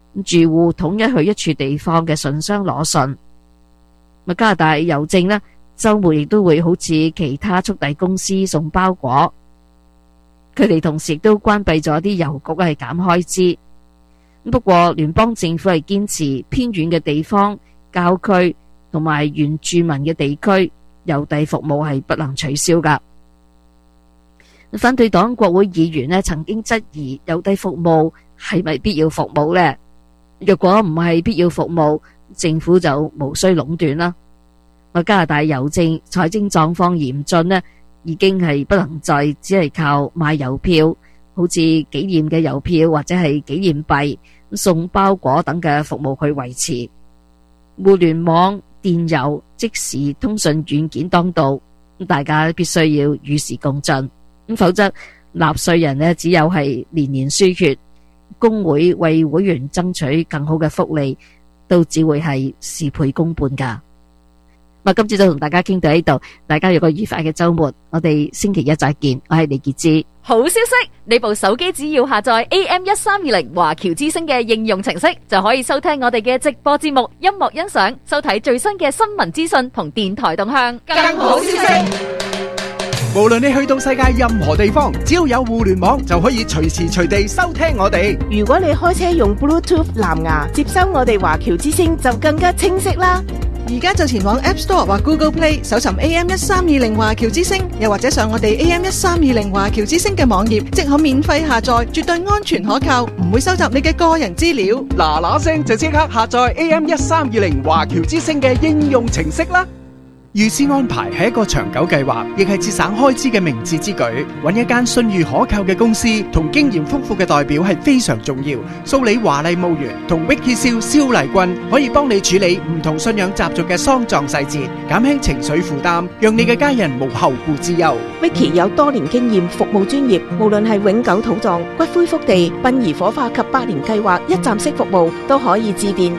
住戶統一去一處地方嘅信箱攞信。加拿大郵政呢，周末亦都會好似其他速遞公司送包裹，佢哋同時亦都關閉咗啲郵局係減開支。不過聯邦政府係堅持偏遠嘅地方、郊區同埋原住民嘅地區郵遞服務係不能取消噶。反對黨國會議員呢曾經質疑郵遞服務係咪必要服務呢？若果唔係必要服務，政府就無需壟斷啦。加拿大郵政財政狀況嚴峻呢，已經係不能再只係靠賣郵票，好似紀念嘅郵票或者係紀念幣、送包裹等嘅服務去維持。互聯網、電郵、即時通訊軟件當道，大家必須要與時共進，否則納稅人呢只有係年年輸血，工會為會員爭取更好嘅福利，都只會係事倍功半噶。今朝就同大家傾到呢度，大家有個愉快嘅周末，我哋星期一再見。我係李潔芝。 好消息，你部手機只要下載 AM1320 華僑之聲嘅應用程式，就可以收聽我哋嘅直播節目、音樂欣賞、收睇最新嘅新聞資訊同電台動向。 更好消息，無論你去到世界任何地方，只要有互聯網就可以隨時隨地收聽我哋。 如果你開車用 Bluetooth 藍牙接收我哋華僑之聲，就更加清晰啦。 而家就前往 App Store 或 Google Play 搜尋 AM1320 華僑之聲，又或者上我哋 AM1320 華僑之聲嘅網頁，即可免費下載，絕對安全可靠，唔會收集你嘅個人資料。 嗱聲就即刻下載 AM1320 華僑之聲嘅應用程式啦。預先安排係一個長久計劃，亦係節省開支嘅明智之舉。揾一間信譽可靠嘅公司同經驗豐富嘅代表係非常重要。蘇里華麗墓園同 Vicky 蕭麗君可以幫你處理唔同信仰習俗嘅喪葬細節，減輕情緒負擔，讓你嘅家人無後顧之憂。 Vicky 有多年經驗，服務專業，無論係永久土葬、骨灰福地、殯儀火化及百年計劃一站式服務，都可以致電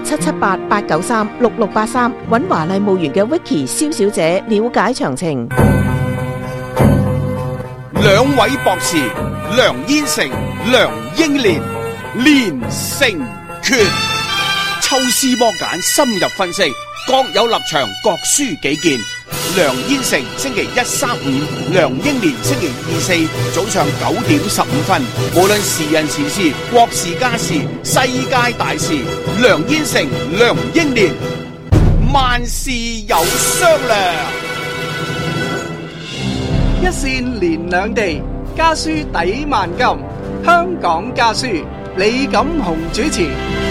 778-893-6683，揾華麗墓園嘅 Vicky 蕭小姐了解詳情。 兩位博士梁燕成、梁英蓮連成拳，抽絲剝繭，深入分析，各有立場，各抒己見。梁燕成星期一、三、五，梁英蓮星期二、四早上9:15，無論時人時事、國事家事、世界大事，梁燕成、梁英蓮萬事有商量。 一線連兩地，家書抵萬金。香港家書，李錦雄主持。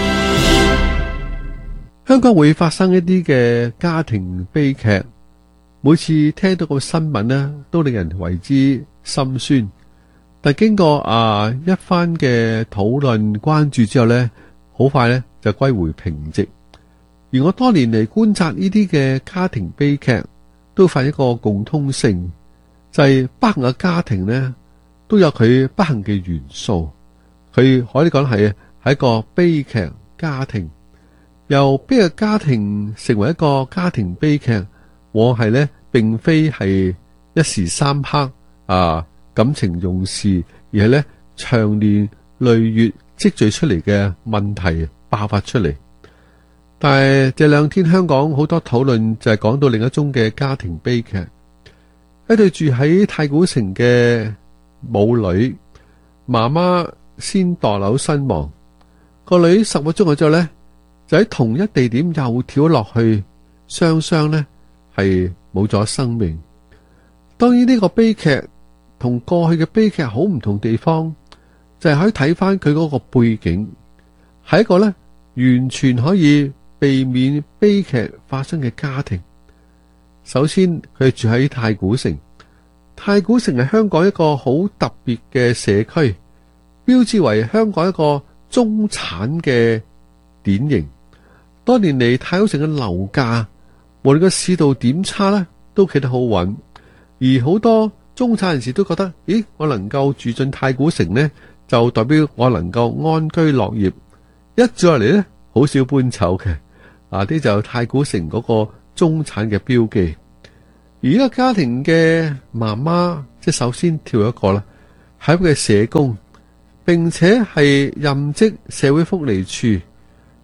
香港會發生一啲嘅家庭悲劇，每次聽到個新聞呢，都令人為之心酸。但經過一番嘅討論關注之後呢，好快呢就歸回平靜。而我多年嚟觀察呢啲嘅家庭悲劇，都發現一個共通性，就係不幸嘅家庭呢，都有佢不幸嘅元素。佢可以講係一個悲劇家庭，由悲劇家庭成為一個家庭悲劇，往往係呢並非係一時三刻感情用事，而係呢長年累月積聚出嚟嘅問題爆發出嚟。但係這兩天香港好多討論就係講到另一宗嘅家庭悲劇，一對住喺太古城嘅母女，媽媽先墮樓身亡，個女10個鐘之後呢，就喺同一地點又跳落去，雙雙呢係冇咗生命。當然呢個悲劇同過去嘅悲劇好唔同地方，就係可以睇翻佢嗰個背景，係一個呢完全可以避免悲劇發生嘅家庭。首先佢住喺太古城，太古城係香港一個好特別嘅社區，標誌為香港一個中產嘅典型。多年嚟太古城嘅樓價無論個市道點差呢，都企得好穩，而好多中產人士都覺得，咦，我能夠住進太古城呢，就代表我能夠安居樂業。一住落嚟呢，好少搬走嘅。啲就太古城嗰個中產嘅標記。而呢個家庭嘅媽媽，即係首先跳一個啦，係一個社工，並且係任職社會福利處，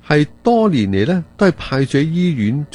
係多年嚟咧都係派駐喺醫院